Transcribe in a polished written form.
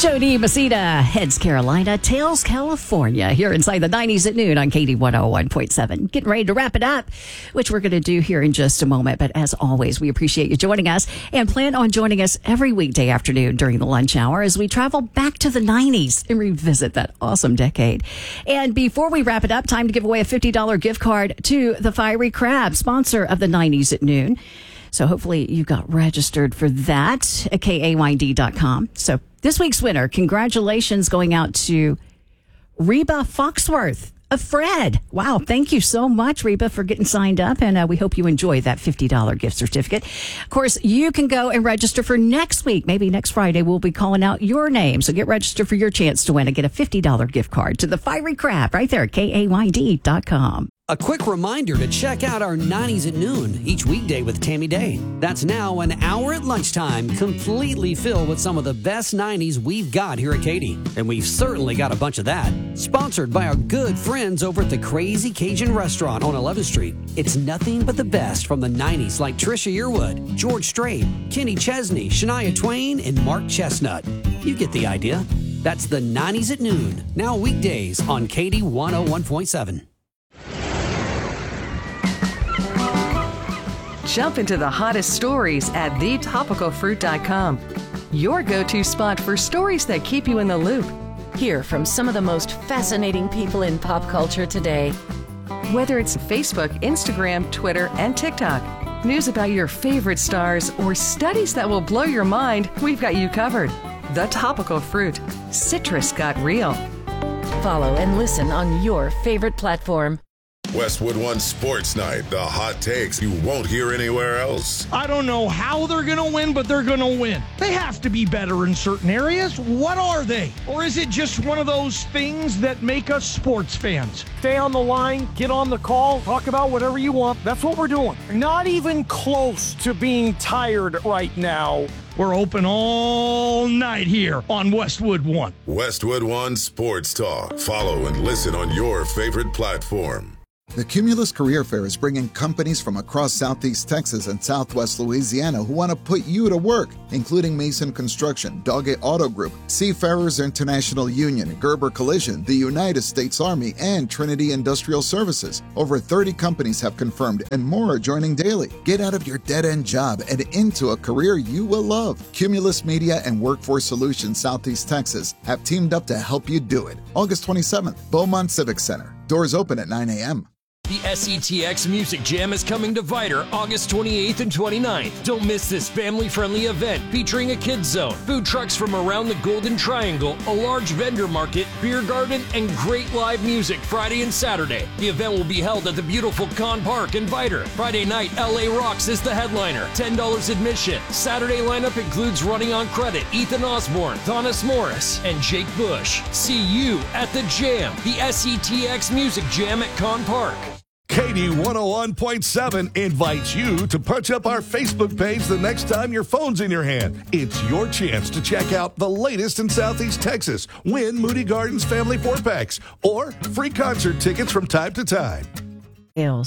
Jody Messina heads Carolina, tails California, here inside the 90s at noon on KD 101.7. Getting ready to wrap it up, which we're going to do here in just a moment. But as always, we appreciate you joining us and plan on joining us every weekday afternoon during the lunch hour as we travel back to the 90s and revisit that awesome decade. And before we wrap it up, time to give away a $50 gift card to the Fiery Crab, sponsor of the 90s at noon. So hopefully you got registered for that at KAYD.com. So this week's winner, congratulations going out to Reba Foxworth of Fred. Wow, thank you so much, Reba, for getting signed up, and we hope you enjoy that $50 gift certificate. Of course, you can go and register for next week. Maybe next Friday we'll be calling out your name, so get registered for your chance to win and get a $50 gift card to the Fiery Crab right there at KAYD.com. A quick reminder to check out our 90s at noon each weekday with Tammy Day. That's now an hour at lunchtime, completely filled with some of the best 90s we've got here at Katy. And we've certainly got a bunch of that. Sponsored by our good friends over at the Crazy Cajun Restaurant on 11th Street. It's nothing but the best from the 90s like Trisha Yearwood, George Strait, Kenny Chesney, Shania Twain, and Mark Chestnut. You get the idea. That's the 90s at noon, now weekdays on Katy 101.7. Jump into the hottest stories at thetopicalfruit.com. Your go-to spot for stories that keep you in the loop. Hear from some of the most fascinating people in pop culture today. Whether it's Facebook, Instagram, Twitter, and TikTok, news about your favorite stars, or studies that will blow your mind, we've got you covered. The Topical Fruit. Citrus got real. Follow and listen on your favorite platform. Westwood One Sports Night, the hot takes you won't hear anywhere else. I don't know how they're going to win, but they're going to win. They have to be better in certain areas. What are they? Or is it just one of those things that make us sports fans? Stay on the line, get on the call, talk about whatever you want. That's what we're doing. Not even close to being tired right now. We're open all night here on Westwood One. Westwood One Sports Talk. Follow and listen on your favorite platform. The Cumulus Career Fair is bringing companies from across Southeast Texas and Southwest Louisiana who want to put you to work, including Mason Construction, Doggett Auto Group, Seafarers International Union, Gerber Collision, the United States Army, and Trinity Industrial Services. Over 30 companies have confirmed, and more are joining daily. Get out of your dead-end job and into a career you will love. Cumulus Media and Workforce Solutions Southeast Texas have teamed up to help you do it. August 27th, Beaumont Civic Center. Doors open at 9 a.m. The SETX Music Jam is coming to Vidor August 28th and 29th. Don't miss this family-friendly event featuring a kids zone, food trucks from around the Golden Triangle, a large vendor market, beer garden, and great live music Friday and Saturday. The event will be held at the beautiful Con Park in Vidor. Friday night, LA Rocks is the headliner, $10 admission. Saturday lineup includes Running on Credit, Ethan Osborne, Thomas Morris, and Jake Bush. See you at the Jam, the SETX Music Jam at Con Park. KD 101.7 invites you to punch up our Facebook page the next time your phone's in your hand. It's your chance to check out the latest in Southeast Texas, win Moody Gardens family 4-packs, or free concert tickets from time to time.